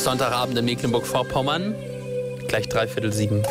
Sonntagabend in Mecklenburg-Vorpommern. Gleich 6:45.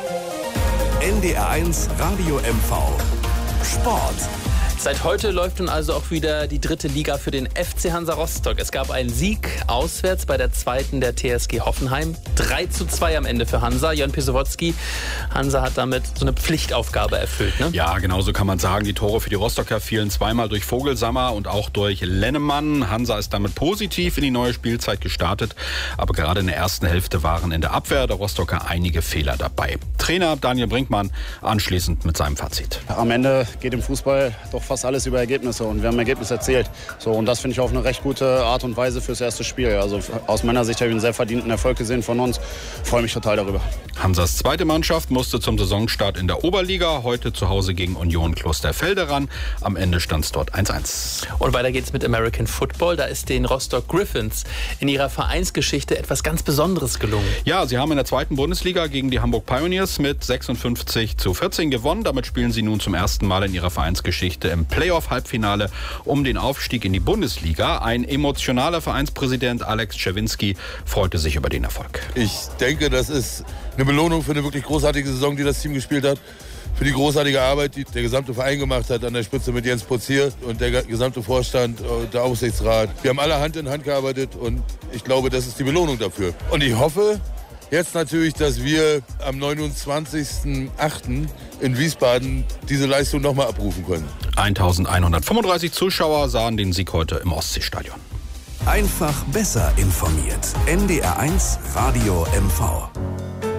NDR1 Radio MV. Sport. Seit heute läuft nun also auch wieder die 3. Liga für den FC Hansa Rostock. Es gab einen Sieg auswärts bei der 2. der TSG Hoffenheim. 3:2 am Ende für Hansa. Jörn Pisowotzki, Hansa hat damit so eine Pflichtaufgabe erfüllt, ne? Ja, genau so kann man sagen. Die Tore für die Rostocker fielen zweimal durch Vogelsammer und auch durch Lennemann. Hansa ist damit positiv in die neue Spielzeit gestartet. Aber gerade in der ersten Hälfte waren in der Abwehr der Rostocker einige Fehler dabei. Trainer Daniel Brinkmann anschließend mit seinem Fazit. Am Ende geht im Fußball doch fast alles über Ergebnisse und wir haben Ergebnisse erzielt. So, und das finde ich auf eine recht gute Art und Weise fürs erste Spiel. Also aus meiner Sicht habe ich einen sehr verdienten Erfolg gesehen von uns. Freue mich total darüber. Hansas zweite Mannschaft musste zum Saisonstart in der Oberliga heute zu Hause gegen Union Klosterfelde ran. Am Ende stand es dort 1:1. Und weiter geht's mit American Football. Da ist den Rostock Griffins in ihrer Vereinsgeschichte etwas ganz Besonderes gelungen. Ja, sie haben in der 2. Bundesliga gegen die Hamburg Pioneers mit 56:14 gewonnen. Damit spielen sie nun zum ersten Mal in ihrer Vereinsgeschichte im Playoff-Halbfinale um den Aufstieg in die Bundesliga. Ein emotionaler Vereinspräsident Alex Czerwinski freute sich über den Erfolg. Ich denke, das ist eine Belohnung für eine wirklich großartige Saison, die das Team gespielt hat. Für die großartige Arbeit, die der gesamte Verein gemacht hat, an der Spitze mit Jens Putzier und der gesamte Vorstand und der Aufsichtsrat. Wir haben alle Hand in Hand gearbeitet und ich glaube, das ist die Belohnung dafür. Und ich hoffe jetzt natürlich, dass wir am 29.08. in Wiesbaden diese Leistung nochmal abrufen können. 1135 Zuschauer sahen den Sieg heute im Ostseestadion. Einfach besser informiert. NDR1 Radio MV.